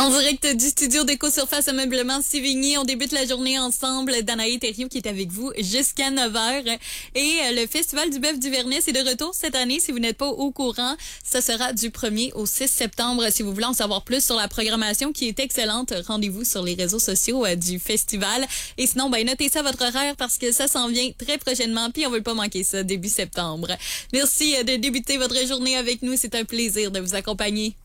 En direct du studio d'Éco-Surface Ameublement Sévigny, on débute la journée ensemble. Danae Thériault qui est avec vous jusqu'à 9h. Et le Festival du Bœuf du Vernet, c'est de retour cette année. Si vous n'êtes pas au courant, ça sera du 1er au 6 septembre. Si vous voulez en savoir plus sur la programmation qui est excellente, rendez-vous sur les réseaux sociaux du festival. Et sinon, notez ça à votre horaire parce que ça s'en vient très prochainement. Puis on veut pas manquer ça début septembre. Merci de débuter votre journée avec nous. C'est un plaisir de vous accompagner.